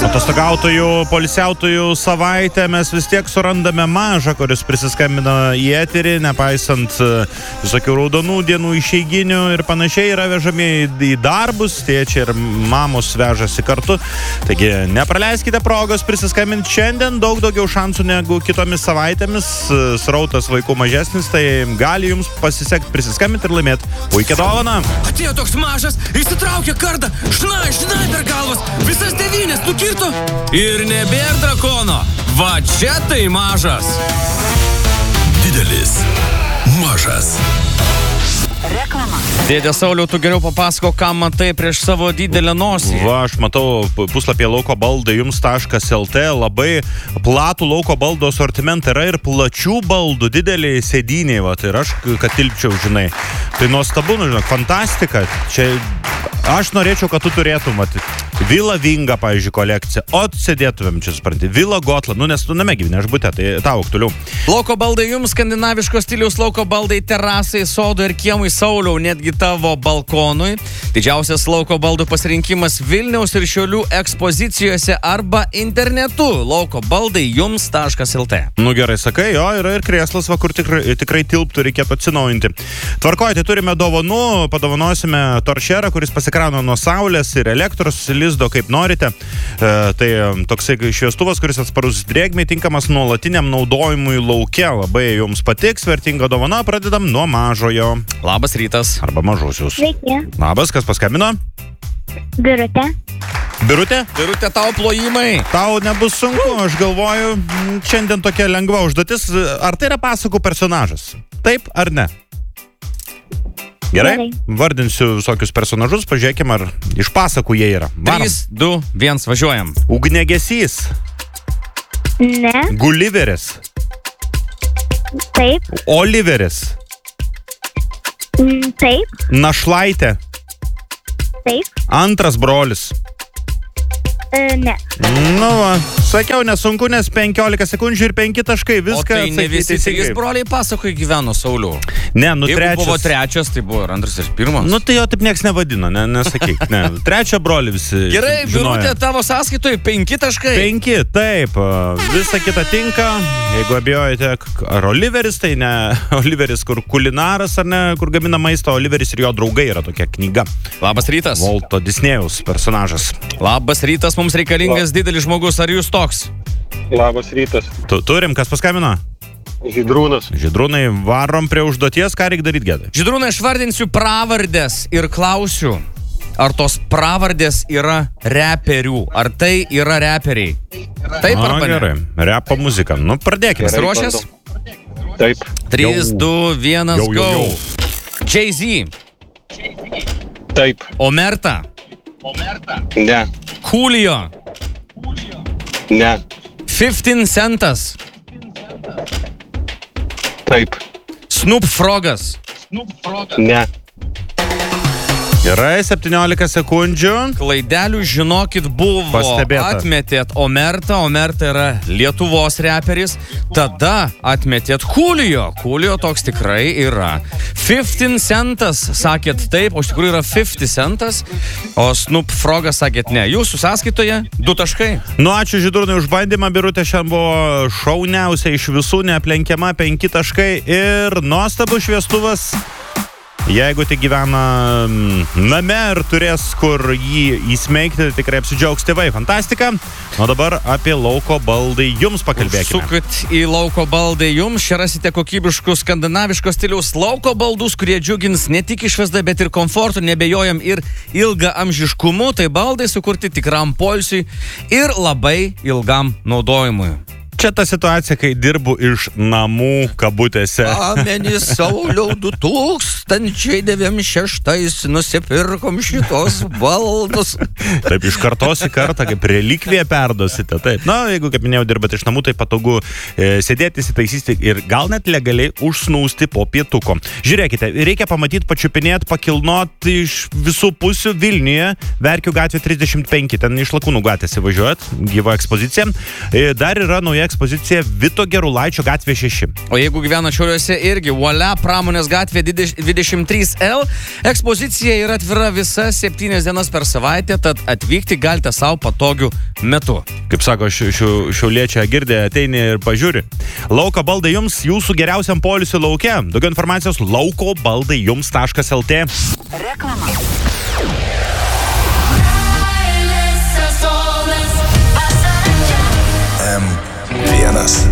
Atostogautojų, poilsiautojų savaitę mes vis tiek surandame Mažą, kuris prisiskambina į eterį, nepaisant visokių raudonų dienų, išeiginių ir panašiai, yra vežami į darbus, tėčiai ir mamos vežasi kartu. Taigi nepraleiskite progos prisiskambinti šiandien, daug daugiau šansų negu kitomis savaitėmis, srautas vaikų mažesnis, tai gali jums pasisekti prisiskambinti ir laimėti puikią dovaną. Atėjo toks Mažas, išsitraukė kardą, šnai per galvas, visas 9 nukirto ir nebėr drakono. Va čia tai Mažas. Didelis Mažas. Reklama. Dėdė Sauliau, tu geriau papasako, ką matai prieš savo didelę nosį. Va, aš matau puslapyje lauko baldai jums.lt labai platų lauko baldų asortimentą. Yra ir plačių baldų, dideliai sėdyniai, va, tai ir aš, kad tilpčiau, žinai. Tai nuostabu, nu, žinok, fantastika. Čia aš norėčiau, kad tu turėtum, va, Vila Vinga, pavyzdžiui, kolekcija. O sėdėtumėm čia, supranti, Vila Gotland, nu, nes tu name gyveni, aš būtė, tai tau aktualiau. Lauko baldai jums, skandinaviško stiliaus lauko baldai, terasai, sodų ir kiemui. Sauliau, netgi tavo balkonui. Didžiausias lauko baldų pasirinkimas Vilniaus ir Šiaulių ekspozicijose arba internetu. Lauko baldai jums.lt. Nu gerai, sakai, jo, yra ir krėslas, va, kur tikrai tilptų, reikėtų atsinaujinti. Tvarkoj, tai turime dovanų, padovanosime toršerą, kuris pasikrauna nuo saulės ir elektros lizdo, kaip norite. Tai toksai šviestuvas, kuris atsparus drėgmei, tinkamas nuolatiniam naudojimui lauke. Labai jums patiks, vertinga dovana, pradedam nuo Mažojo. Labas rytas. Arba Mažosius. Sveiki. Labas, kas paskambino? Birutė. Birutė? Birutė, tau plojimai. Tau nebus sunku, aš galvoju, šiandien tokia lengva užduotis. Ar tai yra pasakų personažas? Taip ar ne? Gerai? Vardinsiu visokius personažus, pažiūrėkime, ar iš pasakų jie yra. Varom. 3, 2, 1, važiuojam. Ugniagesys. Ne. Guliveris. Taip. Oliveris. Taip. Našlaitė. Taip. Antras brolis. Ne. Nu va, sakiau, nesunku, nes 15 sekundžių ir 5 taškai, viską o tai ne visi teisingai. 3 broliai pasakoj gyveno, Sauliau. Ne, nu Jeigu trečias. buvo trečias, tai buvo ir antras ir pirmas. Nu tai jo taip nieks nevadino, nesakyk. Ne. Trečią brolį visi Gerai, žinojo. Birutė, tavo sąskaitoje 5 taškai. 5, taip. Visa kita tinka. Jeigu abejojate, ar Oliveris, tai ne Oliveris, kur kulinaras, ar ne, kur gamina maistą, Oliveris ir jo draugai yra tokia knyga. Labas rytas. Volto Disnėjaus personažas. Labas rytas, mums reikalingas didelis žmogus, ar jūs toks? Labas rytas. Turim, kas paskambino? Žydrūnas. Žydrūnai, varom prie užduoties, ką reikia daryti, Gedai? Žydrūnai, aš vardinsiu pravardės ir klausiu, ar tos pravardės yra reperių, ar tai yra reperiai? Taip arba ne? Gerai, repo muzika. Nu, pradėkime. Pasiruošęs? Taip. 3, 2, 1, go. Jay-Z. Taip. Omerta. Ne. Julio. Ne. 15 Centas. Taip. Snoop Frogas. Ne. Gerai, 17 sekundžių. Klaidelių, žinokit, buvo. Pastebėta. Atmetėt Omerta. Omerta yra Lietuvos reperis. Tada atmetėt Julio. Julio toks tikrai yra. 15 Centas sakėt taip, o iš tikrųjų yra 50 Centas. O Snoop Frogas sakėt ne. Jūsų sąskaitoje 2 taškai. Nu, ačiū Žydrūnai už bandymą. Birutė šiandien buvo šauniausia iš visų, neaplenkiama, 5 taškai ir nuostabus šviestuvas. Jeigu tik gyvena name ir turės kur jį įsmeigti, tikrai apsidžiaugs tėvai. Fantastika. O dabar apie lauko baldai jums pakalbėkime. Sukit į lauko baldai jums. Čia rasite kokybiškus skandinaviškos stiliaus lauko baldus, kurie džiugins ne tik išvaizdą, bet ir komfortu, nebejojam ir ilgą amžiškumu. Tai baldai sukurti tikram poilsiui ir labai ilgam naudojimui. Čia ta situacija, kai dirbu iš namų kabutėse. Amenis Sauliau 2096 nusipirkom šitos baldus. Taip, iš kartos į kartą, kaip relikviją perdosite. Taip, na, jeigu, kaip minėjau, dirbate iš namų, tai patogu sėdėti, įsitaisyti ir gal net legaliai užsnūsti po pietuko. Žiūrėkite, reikia pamatyti, pačiupinėti, pakilnoti iš visų pusių Vilniuje, Verkių gatvė 35, ten iš Lakūnų gatvės įvažiuojat, gyva ekspozicija. Dar yra nauja ekspozicija Vito Gerulaičio gatvė 6. O jeigu gyvena Šiauliuose irgi, Volia Pramonės gatvė 23L, ekspozicija yra atvira visas 7 dienas per savaitę, tad atvykti galite savo patogiu metu. Kaip sako šiauliečiai girdė, ateini ir pažiūri. Lauko baldai jums, jūsų geriausiam poilsiui lauke. Daugiau informacijos laukobaldai jums.lt. Reklama.